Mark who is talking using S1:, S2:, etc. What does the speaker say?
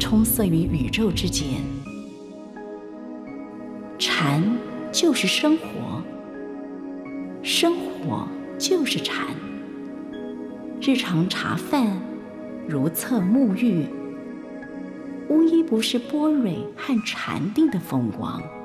S1: 充塞于宇宙之间。禅就是生活，生活就是禅。日常茶饭，如厕沐浴，无一不是般若和禅定的风光。